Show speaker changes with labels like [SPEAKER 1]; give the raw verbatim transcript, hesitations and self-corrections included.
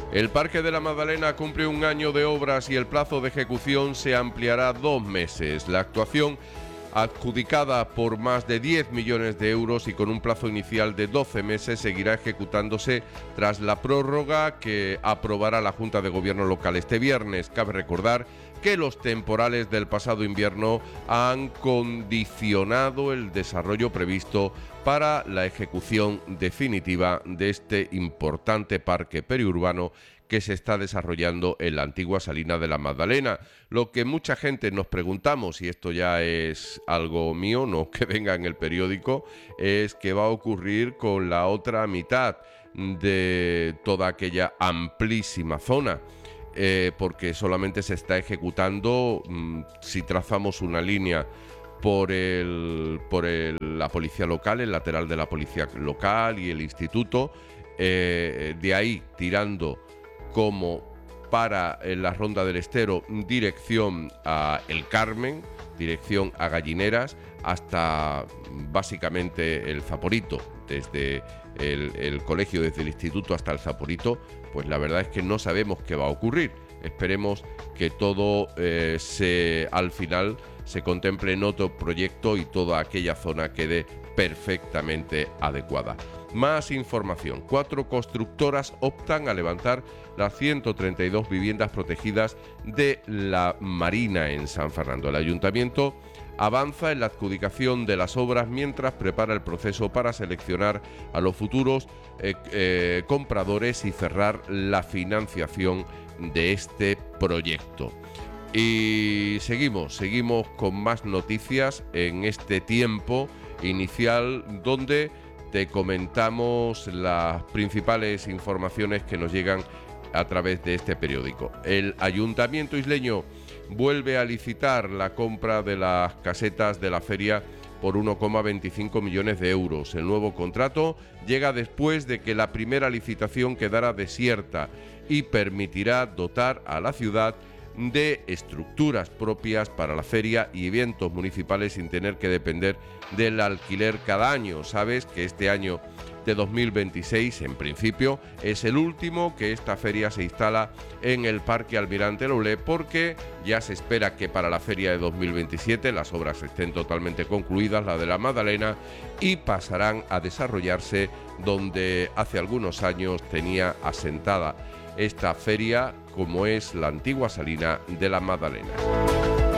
[SPEAKER 1] El Parque de la Magdalena cumple un año de obras y el plazo de ejecución se ampliará dos meses. La actuación, adjudicada por más de diez millones de euros y con un plazo inicial de doce meses, seguirá ejecutándose tras la prórroga que aprobará la Junta de Gobierno local este viernes. Cabe recordar que los temporales del pasado invierno han condicionado el desarrollo previsto para la ejecución definitiva de este importante parque periurbano que se está desarrollando en la antigua Salina de la Magdalena. Lo que mucha gente nos preguntamos, y esto ya es algo mío, no que venga en el periódico, es qué va a ocurrir con la otra mitad de toda aquella amplísima zona. Eh, porque solamente se está ejecutando, mmm, si trazamos una línea por, el, por el, la policía local, el lateral de la policía local y el instituto, eh, de ahí tirando como para la Ronda del Estero, dirección a El Carmen, dirección a Gallineras, hasta básicamente el Zaporito, desde el, el colegio, desde el instituto hasta el Zaporito. Pues la verdad es que no sabemos qué va a ocurrir. Esperemos que todo eh, se, al final se contemple en otro proyecto y toda aquella zona quede perfectamente adecuada. Más información. Cuatro constructoras optan a levantar las ciento treinta y dos viviendas protegidas de la Marina en San Fernando. El ayuntamiento avanza en la adjudicación de las obras mientras prepara el proceso para seleccionar a los futuros eh, eh, compradores y cerrar la financiación de este proyecto. Y seguimos, seguimos con más noticias en este tiempo inicial donde te comentamos las principales informaciones que nos llegan a través de este periódico. El Ayuntamiento isleño vuelve a licitar la compra de las casetas de la feria por uno coma veinticinco millones de euros. El nuevo contrato llega después de que la primera licitación quedara desierta y permitirá dotar a la ciudad de estructuras propias para la feria y eventos municipales sin tener que depender del alquiler cada año. Sabes que este año de dos mil veintiséis, en principio, es el último que esta feria se instala en el Parque Almirante Loulé, porque ya se espera que para la feria de dos mil veintisiete las obras estén totalmente concluidas, la de la Magdalena, y pasarán a desarrollarse donde hace algunos años tenía asentada esta feria, como es la antigua Salina de la Magdalena.